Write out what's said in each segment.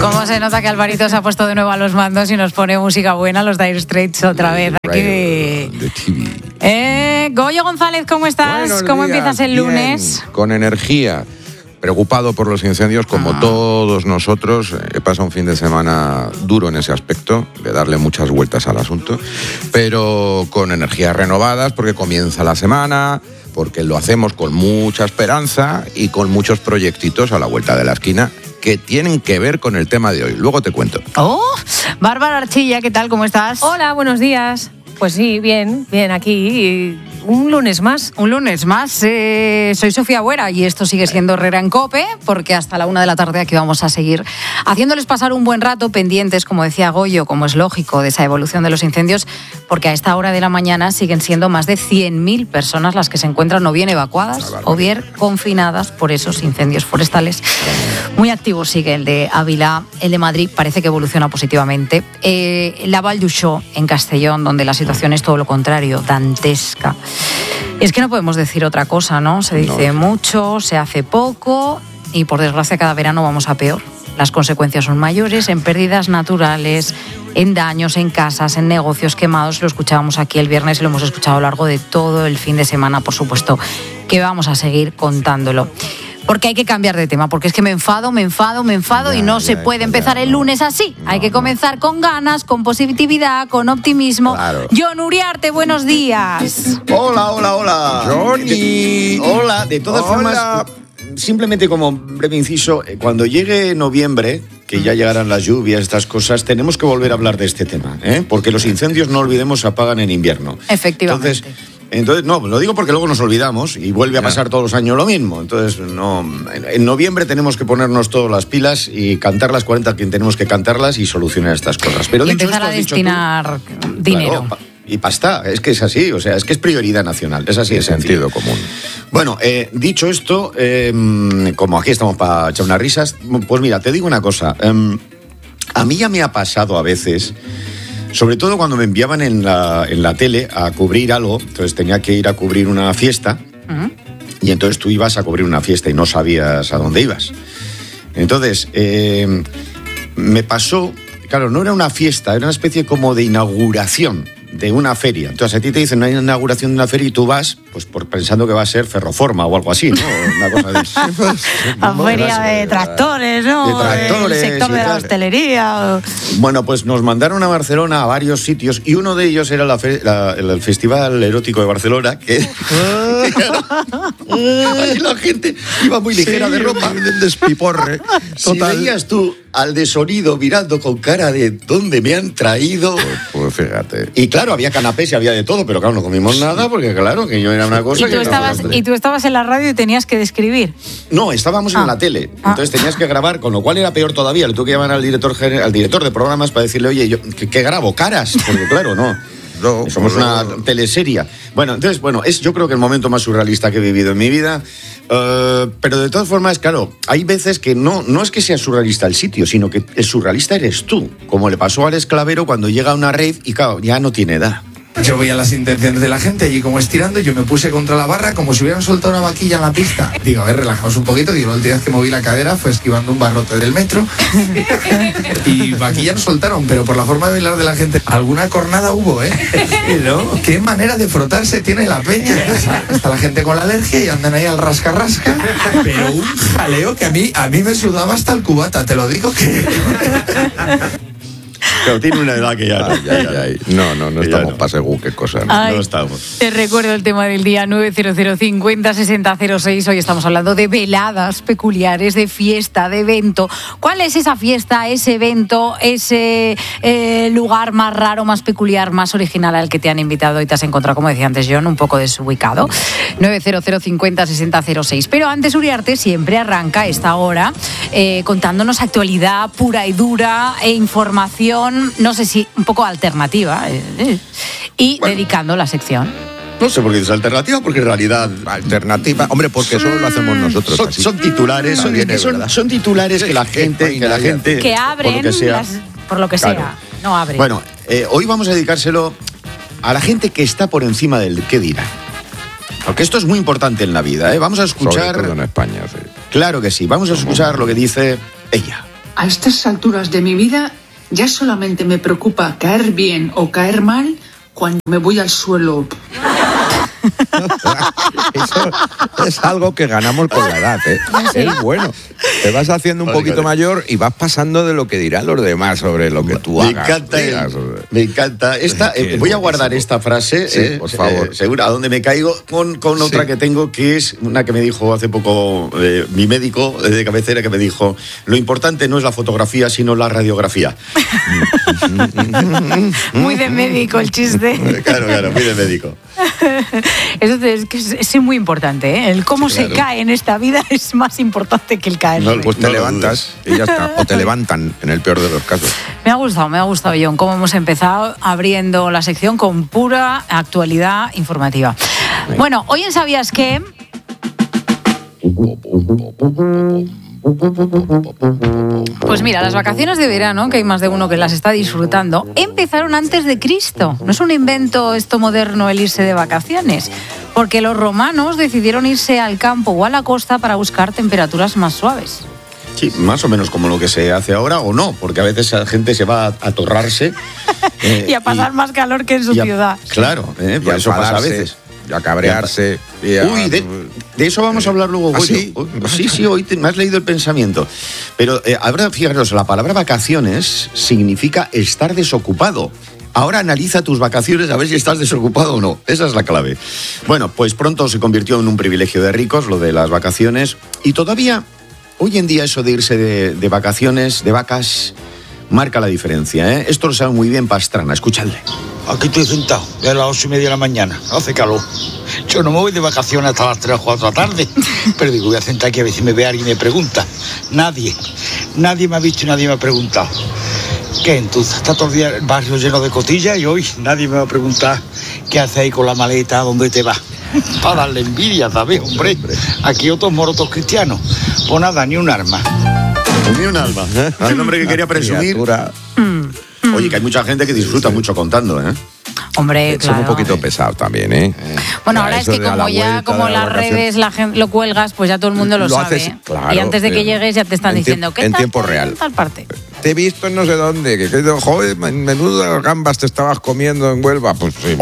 Cómo se nota que Alvarito se ha puesto de nuevo a los mandos y nos pone música buena, los Dire Straits otra vez. Aquí. Goyo González, ¿cómo estás? Buenos ¿Cómo días, empiezas el lunes? Bien, con energía. Preocupado por los incendios, como todos nosotros. He pasado un fin de semana duro en ese aspecto, de darle muchas vueltas al asunto, pero con energías renovadas, porque comienza la semana, porque lo hacemos con mucha esperanza y con muchos proyectitos a la vuelta de la esquina que tienen que ver con el tema de hoy. Luego te cuento. Bárbara Archilla, ¿qué tal? ¿Cómo estás? Hola, buenos días. Pues sí, bien aquí. Un lunes más. Soy Sofía Buera y esto sigue siendo Herrera en COPE, porque hasta la 1 de la tarde aquí vamos a seguir haciéndoles pasar un buen rato, pendientes, como decía Goyo, como es lógico, de esa evolución de los incendios, porque a esta hora de la mañana siguen siendo más de 100.000 personas las que se encuentran o bien evacuadas o bien confinadas por esos incendios forestales. Muy activo sigue el de Ávila, el de Madrid parece que evoluciona positivamente. La Vall d'Uixó, en Castellón, donde la situación es todo lo contrario, dantesca. Es que no podemos decir otra cosa, ¿no? Se dice mucho, se hace poco y por desgracia cada verano vamos a peor. Las consecuencias son mayores en pérdidas naturales, en daños, en casas, en negocios quemados. Lo escuchábamos aquí el viernes y lo hemos escuchado a lo largo de todo el fin de semana, por supuesto, que vamos a seguir contándolo. Porque hay que cambiar de tema, porque es que me enfado y no se puede empezar el lunes así. Hay que comenzar con ganas, con positividad, con optimismo. Claro. John Uriarte, buenos días. Hola. Johnny. Hola, de todas formas, simplemente como breve inciso, cuando llegue noviembre, que ya llegarán las lluvias, estas cosas, tenemos que volver a hablar de este tema, porque los incendios, no olvidemos, se apagan en invierno. Efectivamente. Entonces, no, lo digo porque luego nos olvidamos y vuelve a pasar todos los años lo mismo. Entonces, no, en noviembre tenemos que ponernos todas las pilas y cantar las 40 que tenemos que cantarlas y solucionar estas cosas. Pero y dicho empezar esto, a destinar dinero. Claro, y pasta, es que es así, o sea, es que es prioridad nacional, es así de Sentido sencillo. común. Bueno, dicho esto, como aquí estamos para echar unas risas, pues mira, te digo una cosa. A mí ya me ha pasado a veces, sobre todo cuando me enviaban en la tele a cubrir algo, entonces tenía que ir a cubrir una fiesta, y entonces tú ibas a cubrir una fiesta y no sabías a dónde ibas. Entonces, me pasó, claro, no era una fiesta, era una especie como de inauguración de una feria. Entonces a ti te dicen una inauguración de una feria y tú vas, pues pensando que va a ser Ferroforma o algo así, ¿no? Una cosa de... La feria de tractores, ¿no? De tractores. El sector de la hostelería. Bueno, pues nos mandaron a Barcelona a varios sitios y uno de ellos era el Festival Erótico de Barcelona, que la gente iba muy ligera de ropa. Un despiporre. Si veías tú al desorido mirando con cara de ¿dónde me han traído? Pues fíjate. Y claro, había canapés y había de todo, pero claro, no comimos nada porque claro, que yo era una cosa Y tú estabas en la radio y tenías que describir. No, estábamos en la tele, entonces tenías que grabar, con lo cual era peor todavía. Le tuve que llamar al director de programas para decirle, oye, ¿qué grabo? ¿Caras? Porque claro, no. Somos una teleserie. Bueno, entonces, yo creo que el momento más surrealista que he vivido en mi vida. Pero de todas formas, claro, hay veces que no es que sea surrealista el sitio, sino que el surrealista eres tú. Como le pasó al esclavero cuando llega a una rave y claro, ya no tiene edad. Yo veía las intenciones de la gente allí como estirando, yo me puse contra la barra como si hubieran soltado una vaquilla en la pista. Digo, a ver, relajamos un poquito. Digo, la última vez que moví la cadera fue esquivando un barrote del metro. Y vaquilla no soltaron, pero por la forma de bailar de la gente, alguna cornada hubo, ¿eh? ¿No? Qué manera de frotarse tiene la peña. Está la gente con la alergia y andan ahí al rasca-rasca. Pero un jaleo que a mí me sudaba hasta el cubata, te lo digo que... Pero tiene una edad que ya no estamos para según qué cosa. No estamos. Te recuerdo el tema del día 900 50 60 06. Hoy estamos hablando de veladas peculiares, de fiesta, de evento. ¿Cuál es esa fiesta, ese evento, ese lugar más raro, más peculiar, más original al que te han invitado y te has encontrado, como decía antes John, un poco desubicado? 900 50 60 06. Pero antes Uriarte siempre arranca esta hora contándonos actualidad pura y dura e información, no sé si un poco alternativa, y dedicando la sección. No sé por qué dices alternativa, porque en realidad... Alternativa, hombre, porque solo lo hacemos nosotros. Son titulares, son titulares que la gente... Que abren, por lo que sea. Por lo que Claro. sea, no abren. Bueno, hoy vamos a dedicárselo a la gente que está por encima del qué dirá. Porque esto es muy importante en la vida, ¿eh? Vamos a escuchar... Sobre todo en España, sí. Claro que sí, vamos a escuchar lo que dice ella. A estas alturas de mi vida ya solamente me preocupa caer bien o caer mal cuando me voy al suelo. Eso es algo que ganamos con la edad, ¿eh? Es bueno. Te vas haciendo un poquito mayor y vas pasando de lo que dirán los demás sobre lo que tú hagas. Me encanta. Voy a guardar esta frase, sí, por favor. Seguro, a donde me caigo, con otra que tengo, que es una que me dijo hace poco mi médico de cabecera, que me dijo: lo importante no es la fotografía, sino la radiografía. Muy de médico el chiste. Claro, muy de médico. Eso es que es muy importante, ¿eh? El cómo se cae en esta vida es más importante que el caer. Pues te levantas y ya está. O te levantan, en el peor de los casos. Me ha gustado, John, cómo hemos empezado abriendo la sección con pura actualidad informativa. Sí. Bueno, hoy en ¿Sabías qué? Pues mira, las vacaciones de verano, que hay más de uno que las está disfrutando, empezaron antes de Cristo. No es un invento esto moderno el irse de vacaciones, porque los romanos decidieron irse al campo o a la costa para buscar temperaturas más suaves. Sí, más o menos como lo que se hace ahora o no, porque a veces la gente se va a torrarse. Y a pasar más calor que en su ciudad. Claro, por eso pasa a veces. A cabrearse. Uy, de eso vamos a hablar luego. ¿Sí? Sí, hoy me has leído el pensamiento. Pero ahora, fijaros, la palabra vacaciones significa estar desocupado. Ahora analiza tus vacaciones a ver si estás desocupado o no. Esa es la clave. Bueno, pues pronto se convirtió en un privilegio de ricos, lo de las vacaciones. Y todavía, hoy en día, eso de irse de vacaciones, de vacas, marca la diferencia, ¿eh? Esto lo sabe muy bien Pastrana, escuchadle. Aquí estoy sentado, ya a las 8:30 de la mañana, hace calor. Yo no me voy de vacaciones hasta las 3 o 4 de la tarde, pero digo, voy a sentar aquí a ver si me ve alguien y me pregunta. Nadie me ha visto y nadie me ha preguntado. ¿Qué entonces? Está todo el día el barrio lleno de cotillas y hoy nadie me va a preguntar qué hace ahí con la maleta, dónde te vas. Para darle envidia, ¿sabes, hombre? Aquí otros morotos cristianos. Pues nada, ni un arma. Ni un alma. Hay un hombre que quería presumir. Oye, que hay mucha gente que disfruta mucho contando, ¿eh? Hombre, claro. Son un poquito pesados también, ¿eh? Bueno, ahora es que como las redes la gente lo cuelgas, pues ya todo el mundo lo sabe. Haces, claro, y antes de que llegues ya te están diciendo que en tiempo real. En tal parte. Te he visto en no sé dónde, joder, menudas gambas te estabas comiendo en Huelva. Pues sí,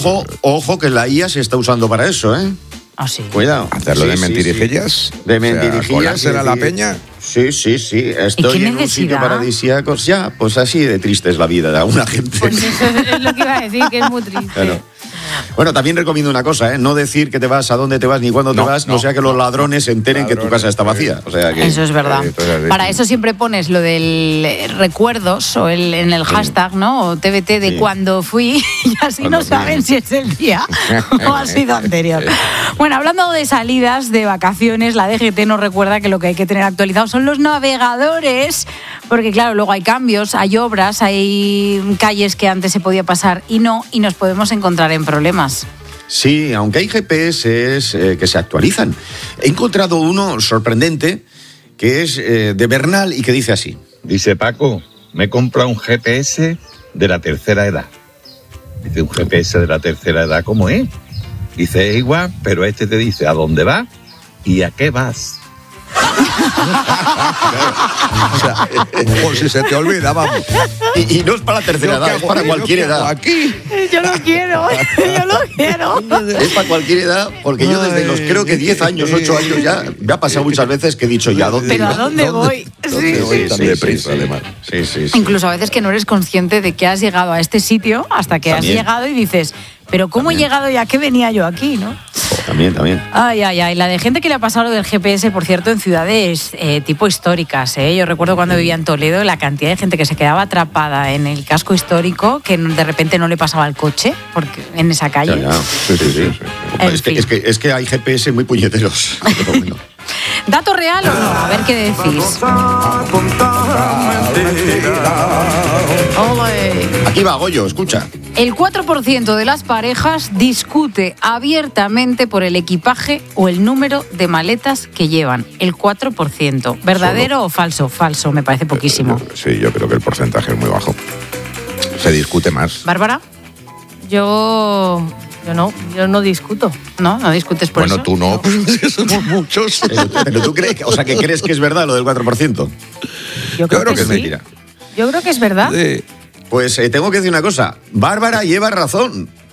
ojo que la IA se está usando para eso, ¿eh? Ah, sí. Cuidado. Hacerlo de mentirijillas. De mentirijillas. ¿Colársela a la peña? Sí. Estoy en un sitio paradisíaco. Ya, pues así de triste es la vida de alguna gente. Pues eso es lo que iba a decir, que es muy triste. Claro. Bueno, también recomiendo una cosa, ¿eh? No decir que te vas, a dónde te vas, ni cuándo te vas, no sea que los ladrones se enteren que tu casa está vacía. O sea que, eso es verdad. Para eso siempre pones lo del recuerdos o en el hashtag, ¿no? O TBT de cuando fui, y así no saben si es el día o ha sido anterior. Bueno, hablando de salidas, de vacaciones, la DGT nos recuerda que lo que hay que tener actualizado son los navegadores, porque claro, luego hay cambios, hay obras, hay calles que antes se podía pasar y no, y nos podemos encontrar en problemas. Sí, aunque hay GPS que se actualizan. He encontrado uno sorprendente que es de Bernal y que dice así. Dice: Paco, me he comprado un GPS de la tercera edad. Dice: ¿un GPS de la tercera edad cómo es? Dice: es igual, pero este te dice a dónde vas y a qué vas. O sea, por si se te olvida, vamos. Y no es para la tercera edad, es para cualquier edad. Aquí. Yo lo quiero. Es para cualquier edad, porque yo desde los creo que 10 años, 8 años ya, me ha pasado muchas veces que he dicho ya, ¿dónde ¿Pero a dónde voy? Tan deprisa, además. Sí. Incluso a veces que no eres consciente de que has llegado a este sitio hasta que has llegado y dices, pero ¿cómo he llegado y a qué venía yo aquí, no? También. Ay. La de gente que le ha pasado lo del GPS, por cierto, en ciudades tipo históricas, ¿eh? Yo recuerdo cuando vivía en Toledo, la cantidad de gente que se quedaba atrapada en el casco histórico, que de repente no le pasaba el coche porque en esa calle. Ya. Sí. Es que hay GPS muy puñeteros. Pero bueno. ¿Dato real o no? A ver qué decís. Aquí va Goyo, escucha. El 4% de las parejas discute abiertamente por el equipaje o el número de maletas que llevan. El 4%. ¿Verdadero o falso? Falso, me parece poquísimo. Sí, yo creo que el porcentaje es muy bajo. Se discute más. ¿Bárbara? Yo no discuto. No discutes por eso. Bueno, tú no, pues somos muchos. Pero tú crees, que crees que es verdad lo del 4%. Yo creo que es sí. mentira. Yo creo que es verdad. Sí. Pues tengo que decir una cosa. Bárbara lleva razón.